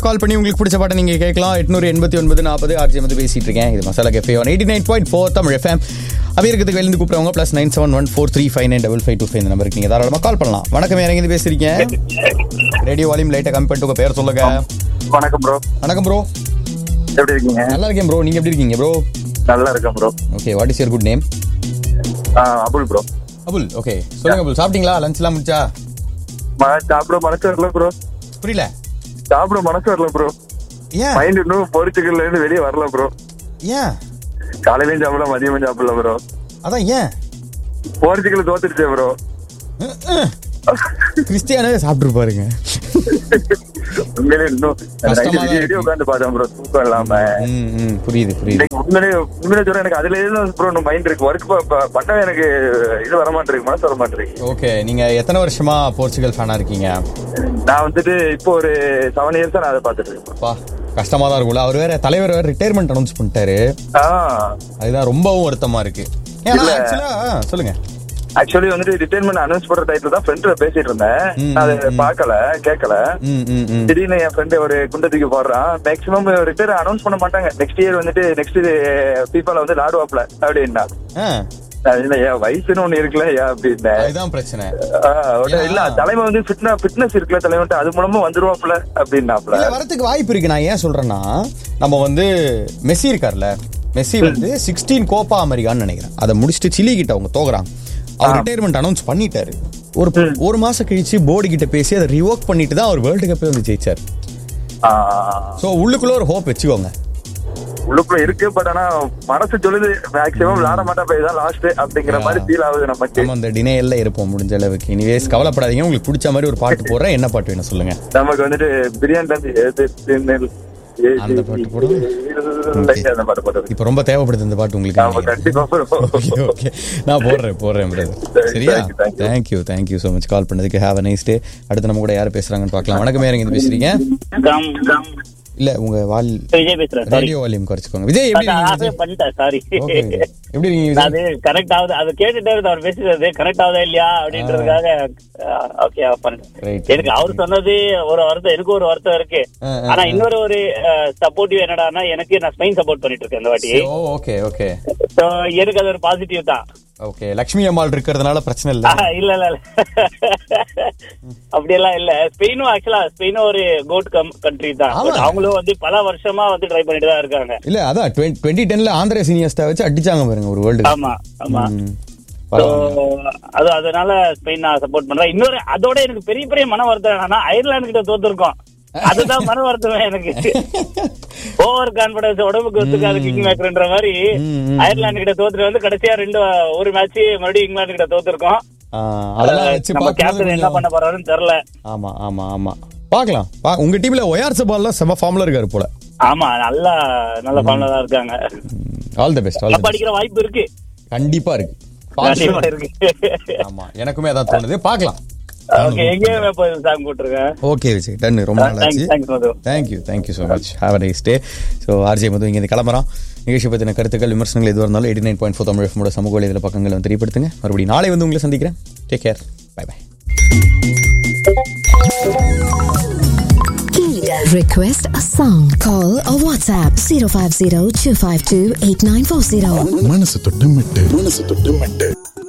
கால் பண்ணி உங்களுக்கு பிடிச்ச பாட்டை நீங்க கேட்கலாம். 889 ஆர்ஜி வந்து பேசிட்டு இருக்கேன். இது masala cafe on 89.4 Tamil FM. அமெரிக்கத்துக்கு வெளியிருந்து கூப்பிடுறவங்க +97143595525 இந்த நம்பருக்கு நீங்க தாராளமா கால் பண்ணலாம். வணக்கம், யாரங்க இருந்து பேசுறீங்க? ரேடியோ வால்யூம் லைட்டா கம்மி பண்ணிட்டு உங்க பேர் சொல்லுங்க. வணக்கம் ப்ரோ. வணக்கம் ப்ரோ, எப்படி இருக்கீங்க? நல்லா இருக்கேன் ப்ரோ, நீங்க எப்படி இருக்கீங்க ப்ரோ? நல்லா இருக்கேன் bro. Okay, what is your good name? Abul bro. Abul, okay. சொல்லுங்க அபுல், சாப்பிட்டீங்களா? லஞ்ச்லாம் முடிச்சா? சாப்பிட மனசு வரல ப்ரோ. புரியல. சாப்பிட மனசு வரல ப்ரோ. ஏன்? மைண்ட் இன்னும் போர்ச்சுகல்ல இருந்து வெளியே வரல ப்ரோ. ஏன்? காலையிலயும் சாப்பிடல, மதியமும் சாப்பிடல ப்ரோ. அதான் ஏன்? Portugal தோத்துருச்சே bro. கிறிஸ்டியானவே சாப்பிட்டு பாருங்க. உண்மையிலே இன்னும் உட்காந்து பார்த்தேன் ப்ரோ, தூக்கம் இல்லாம. புரியுது புரியுது. உண்மையிலே சொல்றேன், எனக்கு அதுல இருந்து ப்ரோ இன்னும் மைண்ட் இருக்கு. ஒர்க் பண்ணவே எனக்கு இது வர மாட்டேருக்கு, மனசு வர மாட்டேருக்கு. ஓகே, நீங்க எத்தனை வருஷமா போர்ச்சுகல் ஃபேனா இருக்கீங்க? நான் வந்துட்டு இப்போ ஒரு 7 years நான் அதை பார்த்துட்டு இருக்கேன். கஷ்டமா தான் இருக்கும்ல. அவர் வேற தலைவர் வேற ரிட்டையர்மெண்ட் அனௌன்ஸ் பண்ணிட்டாரு. அதுதான் ரொம்பவும் வருத்தமா இருக்கு. சொல்லுங்க. ஆக்சுவலி வந்துட்டு ரிட்டையர்மெண்ட் அனௌன்ஸ் பண்ற டைத்துல தான் ஃப்ரெண்ட்ல பேசிட்டு இருந்தேன். அதை பார்க்கல, கேட்கல. திடீர்னு என் ஃப்ரெண்ட் ஒரு குண்டத்துக்கு போடுறான், மேக்ஸிமம் ரிட்டையர் அனௌன்ஸ் பண்ண மாட்டாங்க, நெக்ஸ்ட் இயர் வந்துட்டு நெக்ஸ்ட் பீப்பால வந்து லாடுவாப்ல அப்படின்னா. இல்ல ஏன் வயசுன்னு ஒண்ணு இருக்குல்ல அப்படின்னு பிரச்சனை இல்ல. தலைமை வந்து ஃபிட்னஸ் இருக்குல்ல தலைவன், அது மூலமா வந்துருவாப்ல அப்படின்னாப்ல. வரதுக்கு வாய்ப்பு இருக்கு. நான் ஏன் சொல்றேன்னா, நம்ம வந்து மெஸ்ஸி இருக்கார்ல, மெஸ்ஸி வந்து 16 கோப்பா அமெரிக்கான்னு நினைக்கிறேன், அதை முடிச்சுட்டு சிலி கிட்ட அவங்க தோக்குறாங்க. அவர் ரிட்டையர்மெண்ட் அனௌன்ஸ் பண்ணிட்டாரு. ஒரு மாசம் கழிச்சு போர்டு கிட்ட பேசி அதை ரிவோக் பண்ணிட்டு தான் அவர் வேர்ல்டு கப்பே வந்து ஜெயிச்சார். சோ உள்ளுக்குள்ள ஒரு ஹோப் வச்சுக்கோங்க. உள்ளுக்குள்ள இருக்கு, பட் ஆனா மனசு சொல்லுது மேக்ஸிமம் விளையாட மாட்டா போய் தான் லாஸ்ட் அப்படிங்கிற மாதிரி ஃபீல் ஆகுது நமக்கு. நம்ம அந்த டினேயல்ல இருப்போம் முடிஞ்ச அளவுக்கு. எனிவேஸ் கவலைப்படாதீங்க, உங்களுக்கு பிடிச்ச மாதிரி ஒரு பாட்டு போடுறேன். என்ன பாட்டு வேணும் சொல்லுங்க. நமக்கு வந்துட்டு பிரியாணி அந்த பாட்டு போடுவோம். இப்ப ரொம்ப தேவைப்படுது இந்த பாட்டு உங்களுக்கு. நான் போடுறேன் பிரதர். சரியா? தேங்க்யூ சோ மச் கால் பண்ணதுக்கு. Have a nice day. அடுத்து நம்ம கூட யாரு பேசுறாங்கன்னு பார்க்கலாம். வணக்கம், யாருங்க இருந்து பேசுறீங்க? இல்ல உங்க விஜய் பேசுறேன். Radio volume குறைச்சுக்கோங்க. விஜய் எப்படி இருக்கீங்க? சாரி, எப்படி இருக்கீங்க? அது கரெக்ட் ஆகுது, அது கேட்டுட்டே இருக்கு அவர் பேசுறது கரெக்ட் ஆகுதா இல்லையா அப்படின்றதுக்காக ஓகே ஆஃப் பண்ணிட்டேன். எனக்கு அவர் சொன்னது ஒரு வருத்தம், எனக்கு ஒரு வருத்தம் இருக்கு. ஆனா இன்னொரு ஒரு சப்போர்ட்டிவ் என்னடான்னா, எனக்கு நான் ஸ்பெயின் சப்போர்ட் பண்ணிட்டு இருக்கேன் இந்த வாட்டி. Okay okay. சோ எனக்கு அது ஒரு பாசிட்டிவ் தான். ஓகே, லட்சுமி அம்மாள் இருக்கிறதுனால பிரச்சனை இல்ல. இல்ல அப்படியெல்லாம் இல்ல. ஸ்பெயினும் ஒரு கோட் கண்ட்ரி தான். அவங்களும் வந்து பல வருஷமா வந்து ட்ரை பண்ணிட்டு தான் இருக்காங்க. இல்ல அதான் 2010 ஆந்திரே சீனியர்ஸ்டா வச்சு அடிச்சாங்க பாருங்க ஒரு வேர்ல்டு. ஆமா. அதனால ஸ்பெயின் நான் சப்போர்ட் பண்றேன். இன்னொரு அதோட எனக்கு பெரிய பெரிய மன வருத்தம் என்னன்னா, அயர்லாந்து கிட்ட தோத்துருக்கோம். அதுதான் மன வருத்தமே எனக்கு. ஓவர் கான்பிடன்ஸ் உடம்புக்கு ஒத்துக்காது கிங் மேக்கர்ன்ற மாதிரி அயர்லாந்து கிட்ட தோத்துட்டு வந்து கடைசியா ஒரு மேட்ச் மறுபடியும் இங்கிலாந்து கிட்ட தோத்துருக்கோம். நம்ம கேப்டன் என்ன பண்ண போறாருன்னு தெரியல. ஆமா பாக்கலாம். உங்க டீம்ல ஒயார்சபால்ல செம ஃபார்ம்ல இருக்காரு போல. ஆமா, நல்ல ஃபார்ம்ல தான் இருக்காங்க. All the best. படிக்கிற வாய்ப்பு இருக்கு, கண்டிப்பா இருக்கு. ஆமா, எனக்குமே அதான் தோணுது. பாக்கலாம். Okay Vijay, ton. ரொம்ப நல்லாச்சு. Thank you so much. Have a nice day. So RJ மது இங்கே கிளம்புறான். நிகழ்ச்சி பற்றின கருத்துக்கள், விமர்சனங்கள் எதுவாக இருந்தாலும் 89.4 தமிழ் FM சமூக வலைதள பக்கங்களை வந்து தெரியப்படுத்துங்க. மறுபடியும் நாளை வந்து உங்களை சந்திக்கிறேன். Take care, by by. Request a song. Call or WhatsApp 050-252-8940. மனசு தொட்டு மெட்டு.